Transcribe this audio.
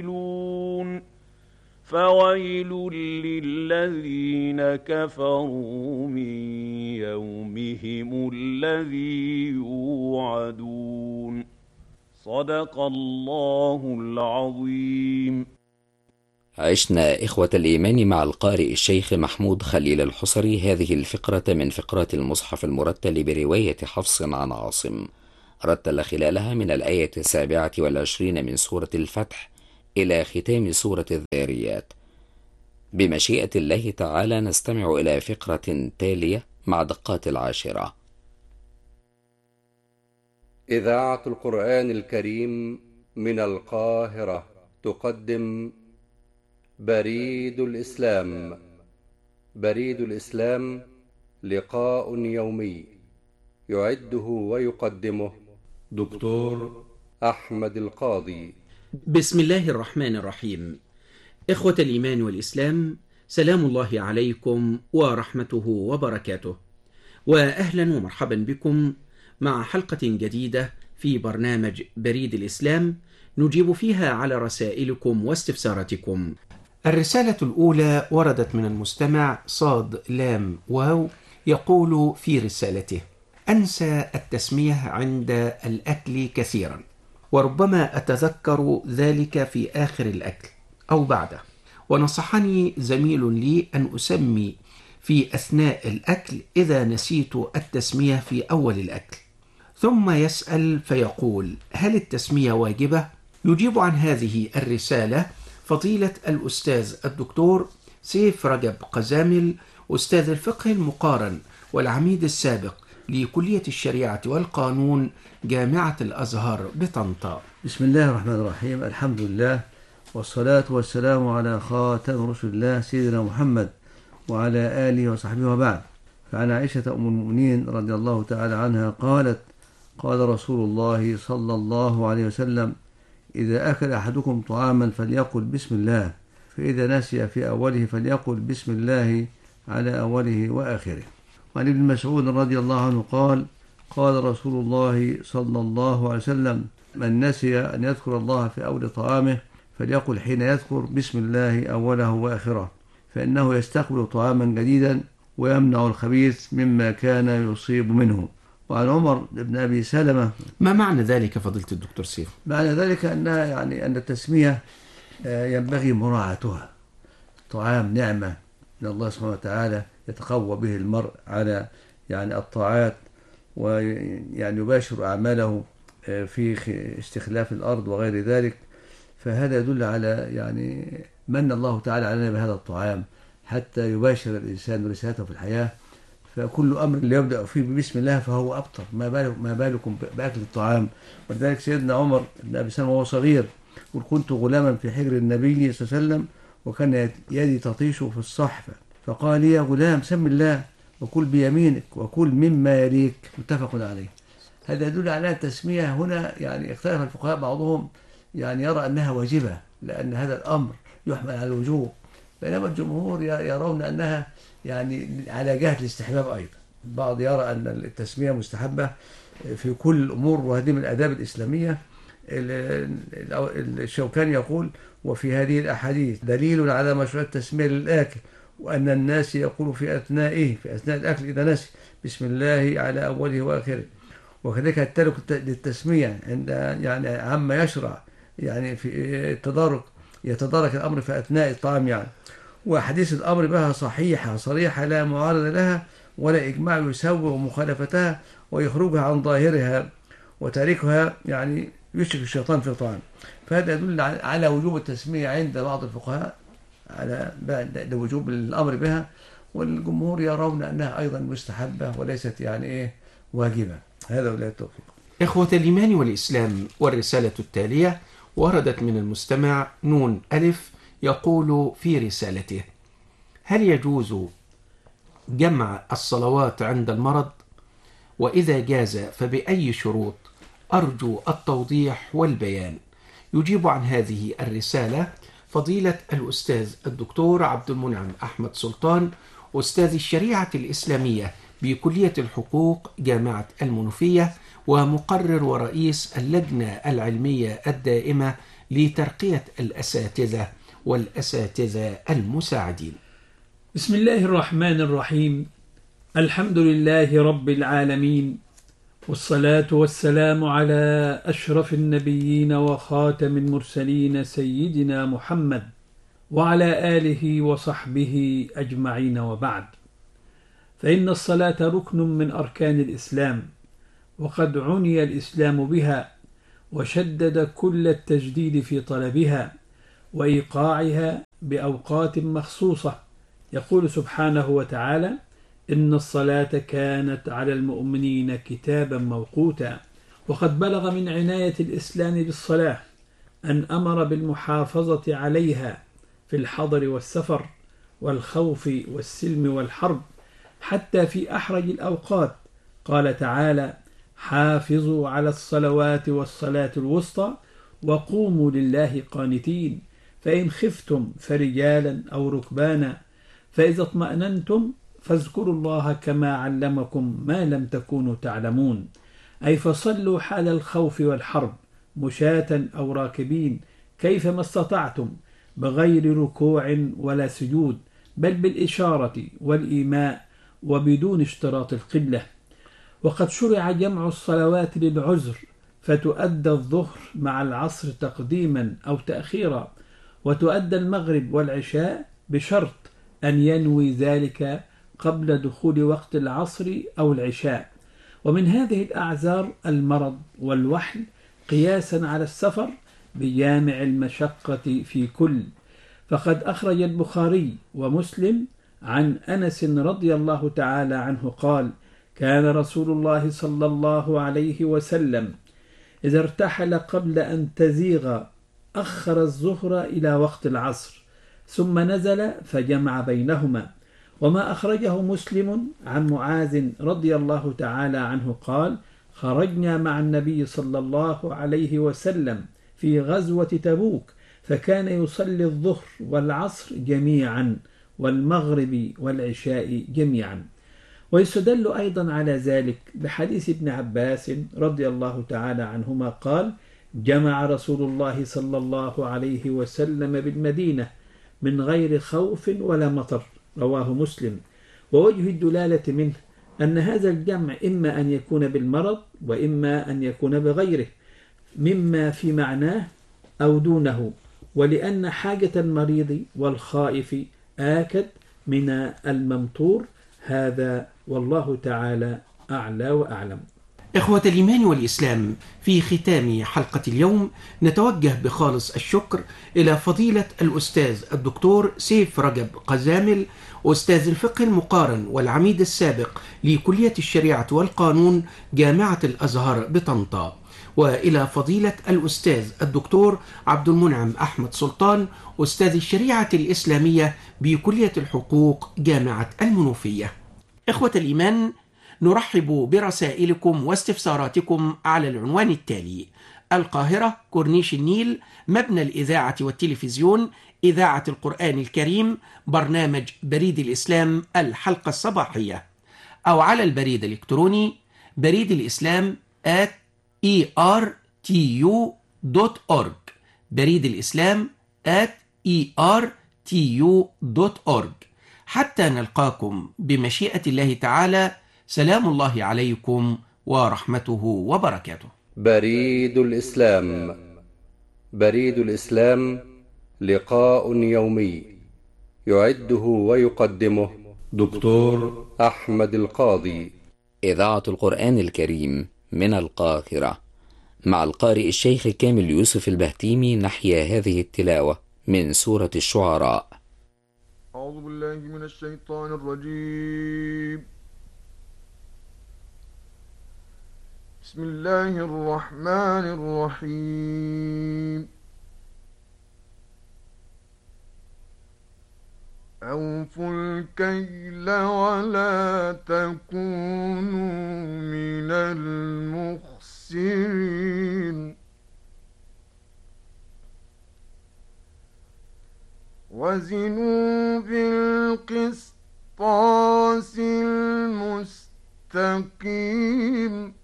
فويل للذين كفروا من يومهم الذي يوعدون. صدق الله العظيم. عشنا إخوة الإيمان مع القارئ الشيخ محمود خليل الحصري هذه الفقرة من فقرات المصحف المرتل برواية حفص عن عاصم، رتل خلالها من الآية 27 من سورة الفتح إلى ختام سورة الذاريات. بمشيئة الله تعالى نستمع إلى فقرة تالية مع دقات 10. إذاعة القرآن الكريم من القاهرة تقدم بريد الإسلام. بريد الإسلام لقاء يومي يعده ويقدمه دكتور أحمد القاضي. بسم الله الرحمن الرحيم. إخوة الإيمان والإسلام، سلام الله عليكم ورحمته وبركاته، وأهلا ومرحبا بكم مع حلقة جديدة في برنامج بريد الإسلام نجيب فيها على رسائلكم واستفساراتكم. الرسالة الأولى وردت من المستمع صاد لام واو، يقول في رسالته: أنسى التسمية عند الأكل كثيرا، وربما أتذكر ذلك في آخر الأكل أو بعده، ونصحني زميل لي أن أسمي في أثناء الأكل إذا نسيت التسمية في أول الأكل. ثم يسأل فيقول: هل التسمية واجبة؟ يجيب عن هذه الرسالة فضيلة الأستاذ الدكتور سيف رجب قزامل، أستاذ الفقه المقارن والعميد السابق لكلية الشريعة والقانون جامعة الأزهر بطنطا. بسم الله الرحمن الرحيم. الحمد لله والصلاة والسلام على خاتم رسول الله سيدنا محمد وعلى آله وصحبه وبعد. فعن عائشة أم المؤمنين رضي الله تعالى عنها قالت: قال رسول الله صلى الله عليه وسلم: إذا أكل أحدكم طعاما فليقل بسم الله، فإذا نسي في أوله فليقل بسم الله على أوله وآخره. وعن ابن مسعود رضي الله عنه قال: قال رسول الله صلى الله عليه وسلم: من نسي أن يذكر الله في أول طعامه فليقل حين يذكر بسم الله أوله وآخره، فإنه يستقبل طعاما جديدا ويمنع الخبيث مما كان يصيب منه. وعن عمر بن أبي سلمة. ما معنى ذلك فضيلة الدكتور سيف؟ معنى ذلك أنها يعني أن التسمية ينبغي مراعاتها. الطعام نعمة من الله سبحانه وتعالى يتقوى به المرء على يعني الطاعات، ويعني يباشر أعماله في استخلاف الأرض وغير ذلك. فهذا يدل على يعني من الله تعالى علينا بهذا الطعام حتى يباشر الإنسان رسالته في الحياة. فكل أمر اللي يبدأ فيه بسم الله فهو أبطر، ما بالكم بأكل الطعام. ولذلك سيدنا عمر بن أبي سلمة وهو صغير يقول: كنت غلاما في حجر النبي صلى الله عليه وسلم وكان يدي تطيش في الصحفة، فقال لي: يا غلام سم الله وكل بيمينك وكل مما يليك. متفق عليه. هذا يدل على التسمية هنا يعني اختلف الفقهاء، بعضهم يعني يرى أنها واجبة لأن هذا الأمر يحمل على الوجوب، بينما الجمهور يرون أنها يعني على جهة الاستحباب أيضا. البعض يرى أن التسمية مستحبة في كل الأمور، وهذه من الآداب الإسلامية. الشوكاني يقول: وفي هذه الأحاديث دليل على مشروع التسمية للآكل، وأن الناس يقول في أثناء الأكل إذا نسي بسم الله على أوله وآخره. وكذلك الترك للتسمية عند يعني عما يشرع يعني في التدارك، يتدارك الأمر في أثناء الطعام يعني. وحديث الأمر بها صحيحة صريحة لا معارضة لها ولا إجماع يسوغ مخالفتها ويخرجها عن ظاهرها، وتاركها يعني يشرك الشيطان في الطعام. فهذا يدل على وجوب التسمية عند بعض الفقهاء، على وجوب الأمر بها، والجمهور يرون أنها أيضا مستحبة وليست يعني واجبة. هذا ولا التوفيق. إخوة الإيمان والإسلام، والرسالة التالية وردت من المستمع نون ألف، يقول في رسالته: هل يجوز جمع الصلوات عند المرض؟ وإذا جاز فبأي شروط؟ أرجو التوضيح والبيان. يجيب عن هذه الرسالة فضيلة الأستاذ الدكتور عبد المنعم أحمد سلطان، أستاذ الشريعة الإسلامية بكلية الحقوق جامعة المنوفية، ومقرر ورئيس اللجنة العلمية الدائمة لترقية الأساتذة والأساتذة المساعدين. بسم الله الرحمن الرحيم. الحمد لله رب العالمين، والصلاة والسلام على أشرف النبيين وخاتم المرسلين سيدنا محمد وعلى آله وصحبه أجمعين، وبعد. فإن الصلاة ركن من أركان الإسلام، وقد عني الإسلام بها وشدد كل التجديد في طلبها وإيقاعها بأوقات مخصوصة. يقول سبحانه وتعالى: إن الصلاة كانت على المؤمنين كتابا موقوتا. وقد بلغ من عناية الإسلام بالصلاة أن أمر بالمحافظة عليها في الحضر والسفر والخوف والسلم والحرب، حتى في أحرج الأوقات. قال تعالى: حافظوا على الصلوات والصلاة الوسطى وقوموا لله قانتين، فإن خفتم فرجالا أو ركبانا فإذا اطمأننتم فاذكروا الله كما علمكم ما لم تكونوا تعلمون. أي فصلوا حال الخوف والحرب مشاة أو راكبين كيفما استطعتم، بغير ركوع ولا سجود، بل بالإشارة والإيماء وبدون اشتراط القبلة. وقد شرع جمع الصلوات للعذر، فتؤدى الظهر مع العصر تقديما أو تأخيرا، وتؤدى المغرب والعشاء بشرط أن ينوي ذلك قبل دخول وقت العصر أو العشاء. ومن هذه الأعذار المرض والوحل قياسا على السفر بجامع المشقة في كل. فقد أخرج البخاري ومسلم عن أنس رضي الله تعالى عنه قال: كان رسول الله صلى الله عليه وسلم إذا ارتحل قبل أن تزيغ أخر الظهر إلى وقت العصر، ثم نزل فجمع بينهما. وما أخرجه مسلم عن معاذ رضي الله تعالى عنه قال: خرجنا مع النبي صلى الله عليه وسلم في غزوة تبوك، فكان يصلي الظهر والعصر جميعا والمغرب والعشاء جميعا. ويستدل أيضا على ذلك بحديث ابن عباس رضي الله تعالى عنهما قال: جمع رسول الله صلى الله عليه وسلم بالمدينة من غير خوف ولا مطر، رواه مسلم. ووجه الدلالة منه أن هذا الجمع إما أن يكون بالمرض وإما أن يكون بغيره مما في معناه أو دونه، ولأن حاجة المريض والخائف آكد من الممطور. هذا والله تعالى أعلى وأعلم. إخوة الإيمان والإسلام، في ختام حلقة اليوم نتوجه بخالص الشكر إلى فضيلة الأستاذ الدكتور سيف رجب قزامل، أستاذ الفقه المقارن والعميد السابق لكلية الشريعة والقانون جامعة الأزهر بطنطا، وإلى فضيلة الأستاذ الدكتور عبد المنعم أحمد سلطان، أستاذ الشريعة الإسلامية بكلية الحقوق جامعة المنوفية. إخوة الإيمان، نرحب برسائلكم واستفساراتكم على العنوان التالي: القاهرة، كورنيش النيل، مبنى الإذاعة والتلفزيون، إذاعة القرآن الكريم، برنامج بريد الإسلام الحلقة الصباحية، أو على البريد الإلكتروني بريد الإسلام @ertu.org، بريد الإسلام @ertu.org. حتى نلقاكم بمشيئة الله تعالى، سلام الله عليكم ورحمته وبركاته. بريد الإسلام. بريد الإسلام لقاء يومي يعده ويقدمه دكتور أحمد القاضي. إذاعة القرآن الكريم من القاهرة، مع القارئ الشيخ كامل يوسف البهتيمي، نحيا هذه التلاوة من سورة الشعراء. أعوذ بالله من الشيطان الرجيم. بسم الله الرحمن الرحيم. أوفوا الكيل ولا تكونوا من المخسرين. وزنوا بالقسطاس المستقيم.